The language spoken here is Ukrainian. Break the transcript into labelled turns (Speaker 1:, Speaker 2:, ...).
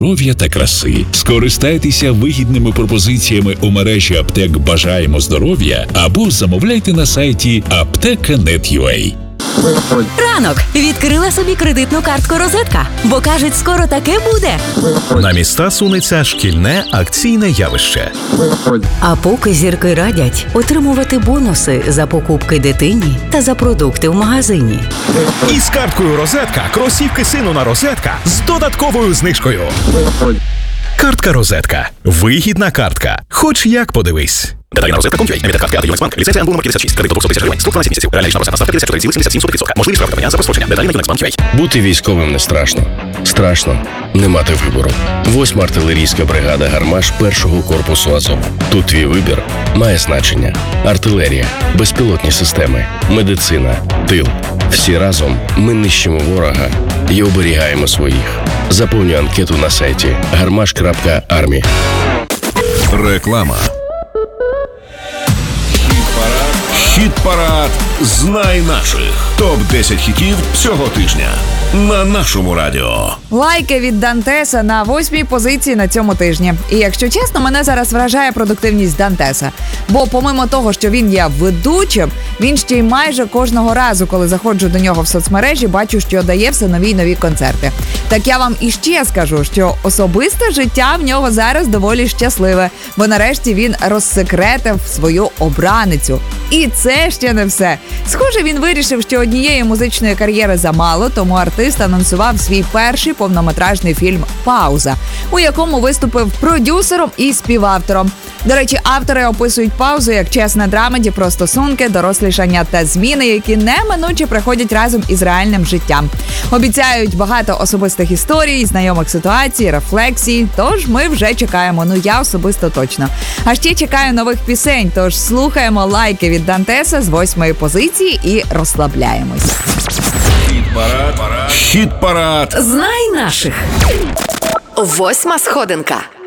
Speaker 1: здоров'я та краси. Скористайтеся вигідними пропозиціями у мережі аптек «Бажаємо здоров'я» або замовляйте на сайті apteka.net.ua.
Speaker 2: Ранок. Відкрила собі кредитну картку «Розетка», бо, кажуть, скоро таке буде.
Speaker 3: На міста сунеться шкільне акційне явище.
Speaker 2: А поки зірки радять отримувати бонуси за покупки дитині та за продукти в магазині.
Speaker 3: Із карткою «Розетка» кросівки сину на «Розетка» з додатковою знижкою. Картка «Розетка». Вигідна картка. Хоч як подивись. Деталі на розетка.com.ua. Емітер картки АТ Юнексбанк. Ліцензія НБУ номер 56. Кредит до 200 тисяч гривень. Строк 12 місяців. Реальна річна процентна ставка 54,77%. Можливість проведення за прострочення. Деталі на Юнексбанк.ua.
Speaker 4: Бути військовим не страшно. Страшно не мати вибору. 8-ма артилерійська бригада «Гармаш» 1-го корпусу Азов. Тут твій вибір має значення. Артилерія, безпілотні системи, медицина, тил. Всі разом ми нищимо ворога і оберігаємо своїх. Заповнюй анкету на сайті garmash.army.
Speaker 5: Реклама. Хіт-парад «Знай наших». Топ-10 хітів цього тижня на нашому радіо.
Speaker 6: Лайки від Дантеса на 8-й позиції на цьому тижні. І якщо чесно, мене зараз вражає продуктивність Дантеса. Бо помимо того, що він є ведучим, він ще й майже кожного разу, коли заходжу до нього в соцмережі, бачу, що дає все нові й нові концерти. Так я вам іще скажу, що особисте життя в нього зараз доволі щасливе, бо нарешті він розсекретив свою обраницю. І це ще не все. Схоже, він вирішив, що однієї музичної кар'єри замало, тому артист анонсував свій перший повнометражний фільм «Пауза», у якому виступив продюсером і співавтором. До речі, автори описують паузу як чесне драмеді про стосунки, дорослішання та зміни, які неминуче приходять разом із реальним життям. Обіцяють багато особистих історій, знайомих ситуацій, рефлексій, тож ми вже чекаємо, я особисто точно. А ще чекаю нових пісень, тож слухаємо лайки від Дантеса з 8-ї позиції і розслабляємось.
Speaker 5: Хіт-парад.
Speaker 2: Знай наших. 8-ма сходинка.